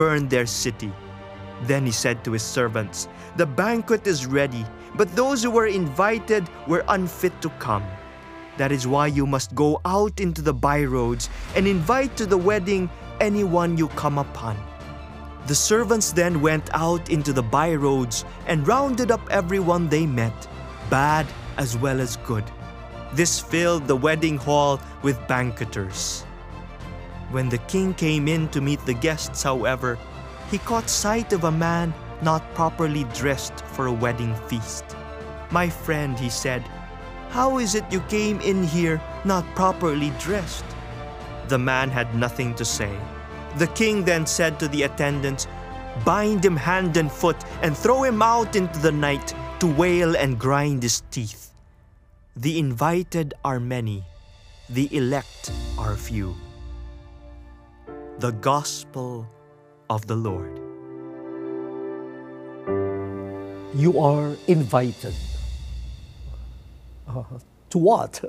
burn their city. Then he said to his servants, "The banquet is ready, but those who were invited were unfit to come. That is why you must go out into the byroads and invite to the wedding anyone you come upon." The servants then went out into the byroads and rounded up everyone they met, bad as well as good. This filled the wedding hall with banqueters. When the king came in to meet the guests, however, he caught sight of a man not properly dressed for a wedding feast. "My friend," he said, "how is it you came in here not properly dressed?" The man had nothing to say. The king then said to the attendants, "Bind him hand and foot and throw him out into the night to wail and grind his teeth. The invited are many, the elect are few." The Gospel of the Lord. You are invited. To what?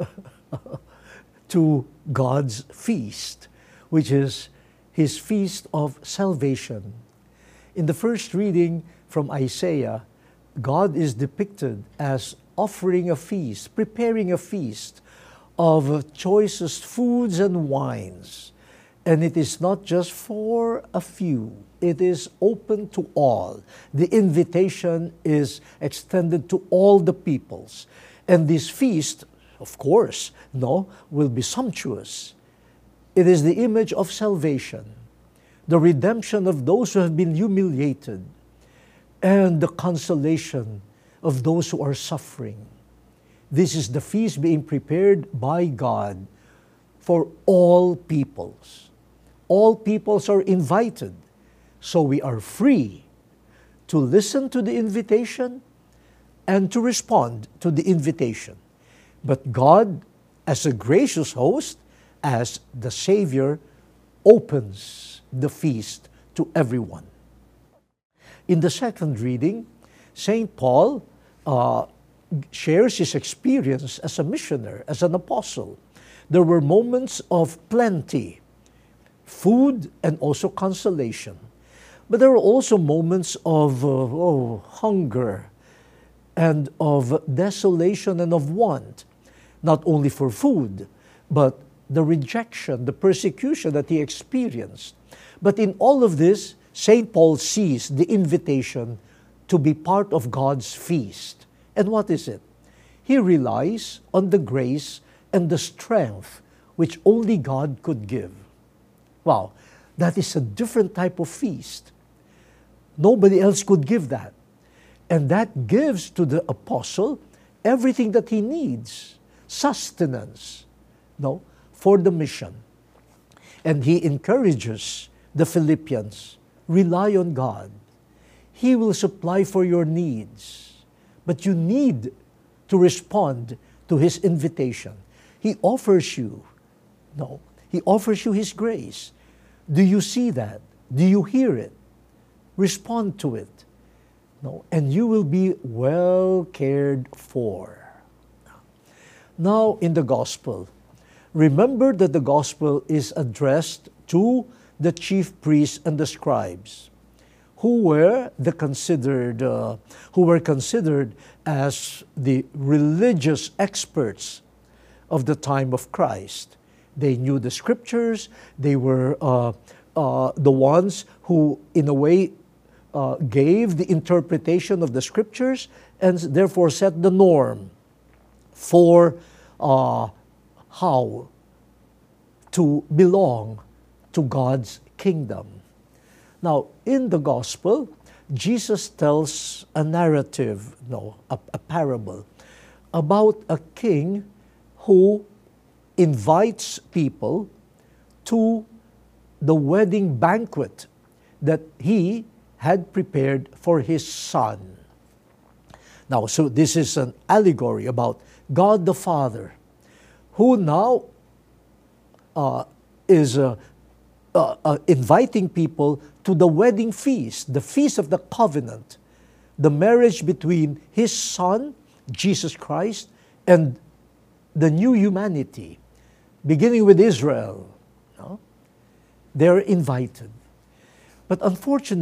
To God's feast, which is His feast of salvation. In the first reading from Isaiah, God is depicted as offering a feast, preparing a feast of choicest foods and wines. And it is not just for a few, it is open to all. The invitation is extended to all the peoples. And this feast, of course, will be sumptuous. It is the image of salvation, the redemption of those who have been humiliated, and the consolation of those who are suffering. This is the feast being prepared by God for all peoples. All peoples are invited, so we are free to listen to the invitation and to respond to the invitation. But God, as a gracious host, as the Savior, opens the feast to everyone. In the second reading, St. Paul shares his experience as a missionary, as an apostle. There were moments of plenty, food and also consolation. But there were also moments of hunger and of desolation and of want, not only for food, but the rejection, the persecution that he experienced. But in all of this, St. Paul sees the invitation to be part of God's feast. And what is it? He relies on the grace and the strength which only God could give. Wow, that is a different type of feast. Nobody else could give that. And that gives to the apostle everything that he needs, sustenance, for the mission. And he encourages the Philippians, rely on God. He will supply for your needs. But you need to respond to His invitation. He offers you, He offers you His grace. Do you see that? Do you hear it? Respond to it. And you will be well cared for. Now, in the Gospel, remember that the Gospel is addressed to the chief priests and the scribes, who were considered as the religious experts of the time of Christ. They knew the scriptures. They were the ones who, in a way, gave the interpretation of the scriptures and therefore set the norm for how to belong to God's kingdom. Now, in the Gospel, Jesus tells a narrative, a parable, about a king who invites people to the wedding banquet that he had prepared for his son. Now, so this is an allegory about God the Father, who now is inviting people to the wedding feast, the feast of the covenant, the marriage between His Son, Jesus Christ, and the new humanity, beginning with Israel. They're invited. But unfortunately,